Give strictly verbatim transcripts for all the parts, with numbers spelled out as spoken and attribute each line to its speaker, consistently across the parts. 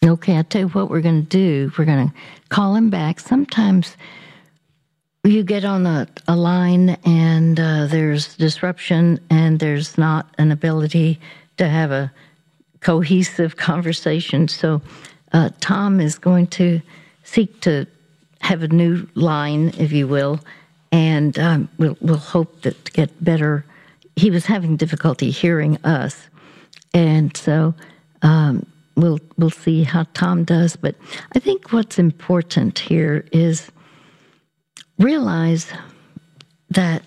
Speaker 1: Okay, I'll tell you what we're going to do. We're going to call him back. Sometimes you get on a, a line and uh, there's disruption and there's not an ability to have a cohesive conversation. So uh, Tom is going to seek to have a new line, if you will, and um, we'll, we'll hope that to get better. He was having difficulty hearing us, and so um, we'll we'll see how Tom does. But I think what's important here is realize that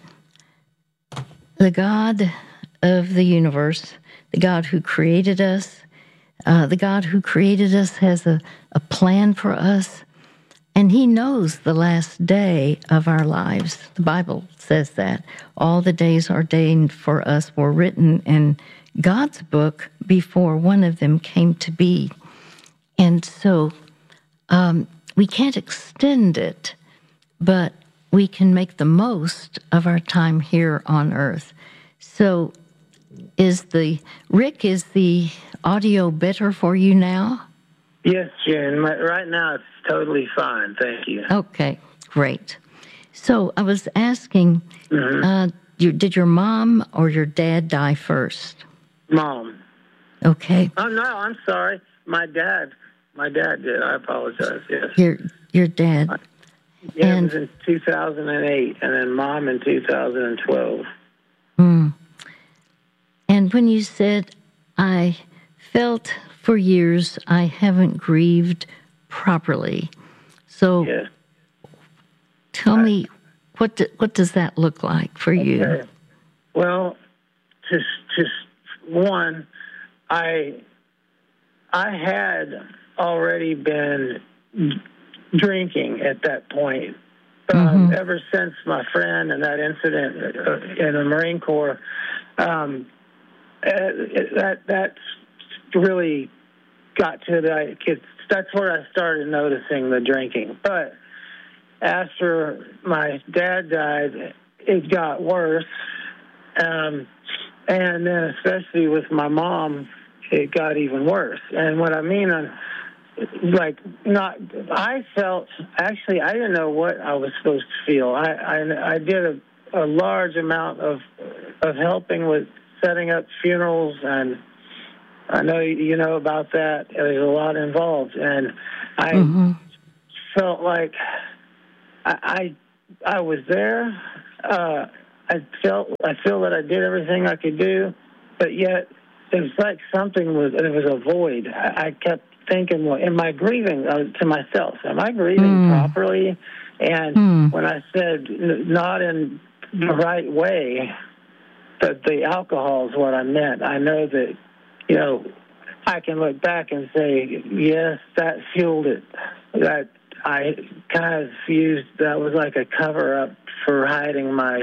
Speaker 1: the God of the universe, the God who created us, uh, the God who created us has a, a plan for us, and He knows the last day of our lives. The Bible says that. All the days ordained for us were written in God's book before one of them came to be. And so um, we can't extend it, but we can make the most of our time here on earth. So is the, Rick, is the audio better for you now?
Speaker 2: Yes, Jen. Right now it's totally fine. Thank you.
Speaker 1: Okay, great. So I was asking, mm-hmm. uh, you, did your mom or your dad die first?
Speaker 2: Mom.
Speaker 1: Okay.
Speaker 2: Oh, no, I'm sorry. My dad. My dad did. I apologize, yes.
Speaker 1: Your, your dad.
Speaker 2: I, yeah, and, it was in two thousand eight, and then Mom in two thousand twelve.
Speaker 1: Hmm. And when you said, I felt for years I haven't grieved properly. So
Speaker 2: yes.
Speaker 1: tell I, me, what do, what does that look like for okay. you?
Speaker 2: Well, just, just one, I, I had already been drinking at that point. Um, mm-hmm. Ever since my friend and that incident in the Marine Corps, um, that that really got to the. It's, that's where I started noticing the drinking. But after my dad died, it got worse, um, and then especially with my mom, it got even worse. And what I mean on. Like, not, I felt, actually, I didn't know what I was supposed to feel. I, I, I did a, a large amount of of helping with setting up funerals, and I know you know about that. There's a lot involved, and I mm-hmm. felt like I, I, I was there. Uh, I felt, I feel that I did everything I could do, but yet it was like something was, it was a void. I, I kept thinking, well, am I grieving uh, to myself? Am I grieving mm. properly? And mm. when I said n- not in the right way, that the alcohol is what I meant. I know that, you know, I can look back and say, yes, that fueled it. That I kind of used, that was like a cover-up for hiding my,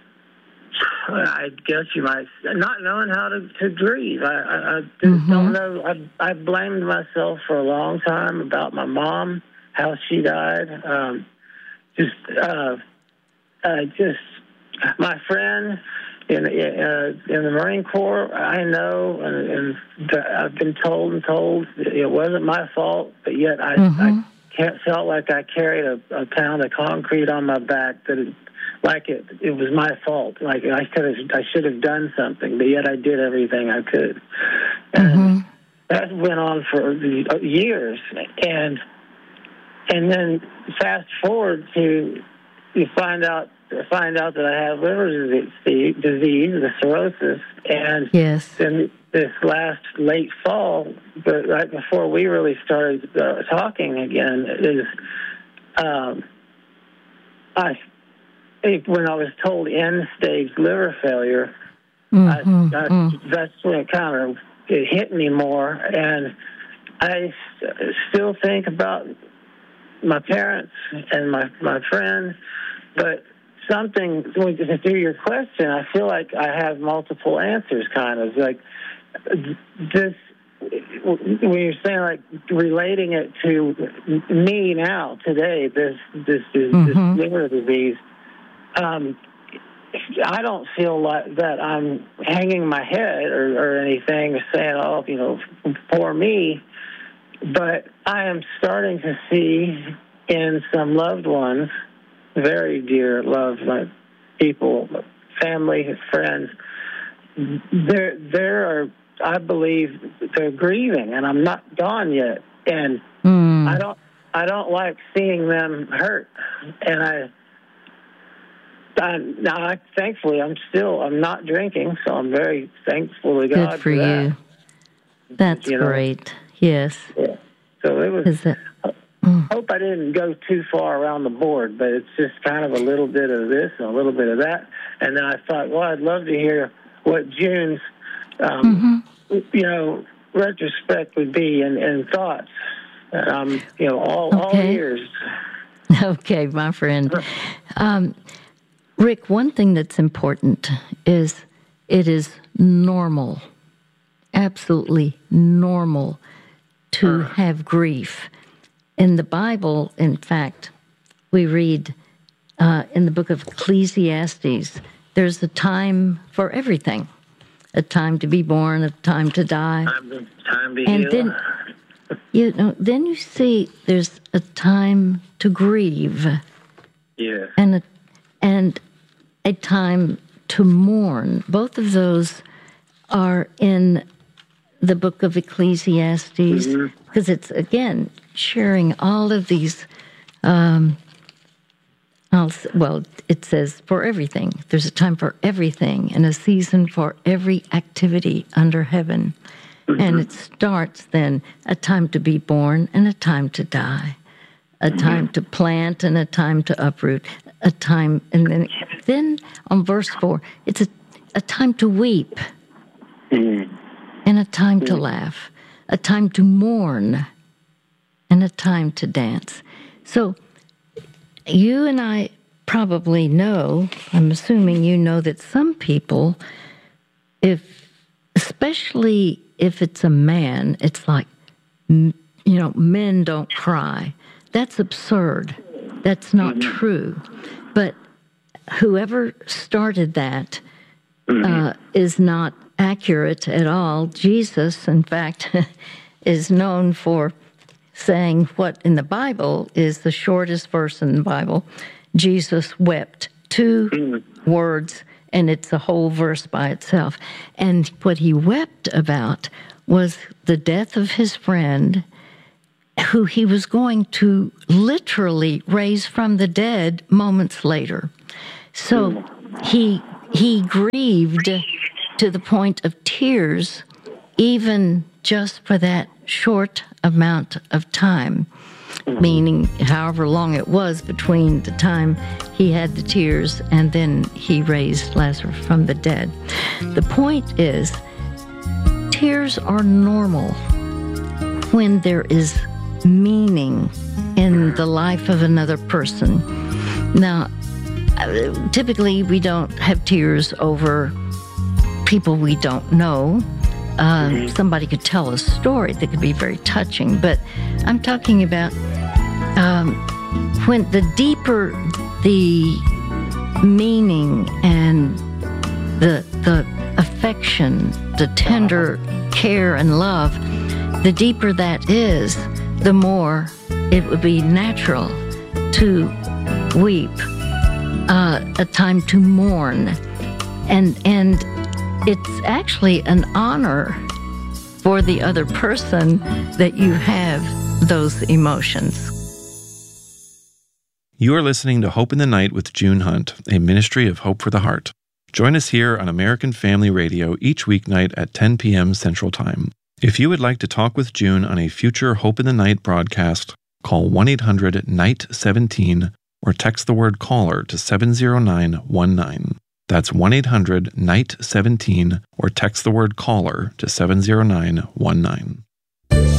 Speaker 2: I guess you might, not knowing how to, to grieve. I, I, I just mm-hmm. don't know. I, I blamed myself for a long time about my mom, how she died. Um, just, uh, uh, just my friend in uh, in the Marine Corps. I know, and, and I've been told and told it wasn't my fault, but yet I, mm-hmm. I can't felt like I carried a, a pound of concrete on my back that. It, Like it, it was my fault. Like I could have, I should have done something, but yet I did everything I could. And mm-hmm. that went on for years. And and then fast forward to you find out find out that I have liver disease, disease the cirrhosis, and
Speaker 1: yes.
Speaker 2: then this last late fall, but right before we really started uh, talking again, is um, I. When I was told end-stage liver failure, mm-hmm, I, I, mm. that's when it kind of it hit me more. And I still think about my parents and my, my friends, but something, through your question, I feel like I have multiple answers, kind of. Like, this, when you're saying, like, relating it to me now, today, this, this, this, mm-hmm. this liver disease, Um, I don't feel like that I'm hanging my head or, or anything, saying, "Oh, you know, poor me." but I am starting to see in some loved ones, very dear loved people, family, friends, there there are, I believe, they're grieving, and I'm not gone yet, and mm. I don't I don't like seeing them hurt, and I. I, now, I, thankfully, I'm still, I'm not drinking, so I'm very thankful to God
Speaker 1: Good for,
Speaker 2: for that.
Speaker 1: you. That's you know? great. Yes.
Speaker 2: Yeah. So it was,
Speaker 1: Is it,
Speaker 2: I mm. hope I didn't go too far around the board, but it's just kind of a little bit of this and a little bit of that. And then I thought, well, I'd love to hear what June's, um, mm-hmm. you know, retrospect would be and, and thoughts. Um, you know, all,
Speaker 1: okay.
Speaker 2: all years.
Speaker 1: Okay, my friend. Um, Rick, one thing that's important is it is normal, absolutely normal to have grief. In the Bible, in fact, we read uh, in the book of Ecclesiastes, there's a time for everything, a time to be born, a time to die.
Speaker 2: Time to, time to
Speaker 1: and
Speaker 2: heal.
Speaker 1: Then, you know, then you see there's a time to grieve.
Speaker 2: Yeah.
Speaker 1: And a, and a time to mourn. Both of those are in the book of Ecclesiastes, mm-hmm. because it's, again, sharing all of these, um, well, it says for everything. There's a time for everything and a season for every activity under heaven. Mm-hmm. And it starts then a time to be born and a time to die, a mm-hmm. time to plant and a time to uproot, a time, and then, then on verse four, it's a, a time to weep mm-hmm. and a time mm-hmm. to laugh, a time to mourn and a time to dance. So you and I probably know, I'm assuming you know that some people, if, especially if it's a man, it's like, you know, men don't cry. That's absurd. That's not mm-hmm. true. But whoever started that mm-hmm. uh, is not accurate at all. Jesus, in fact, is known for saying what in the Bible is the shortest verse in the Bible. Jesus wept. Two mm-hmm. words, and it's a whole verse by itself. And what he wept about was the death of his friend, who he was going to literally raise from the dead moments later. So he he grieved to the point of tears, even just for that short amount of time, meaning however long it was between the time he had the tears and then he raised Lazarus from the dead. The point is, tears are normal when there is meaning in the life of another person. Now, typically we don't have tears over people we don't know. Uh, somebody could tell a story that could be very touching, but I'm talking about um, when the deeper the meaning and the the affection, the tender care and love, the deeper that is, the more it would be natural to weep, uh, a time to mourn. And and it's actually an honor for the other person that you have those emotions.
Speaker 3: You are listening to Hope in the Night with June Hunt, a ministry of Hope for the Heart. Join us here on American Family Radio each weeknight at ten p.m. Central Time. If you would like to talk with June on a future Hope in the Night broadcast, call one eight hundred N I G H T seventeen or text the word CALLER to seven zero nine one nine. That's one eight hundred N I G H T seventeen or text the word CALLER to seven zero nine one nine.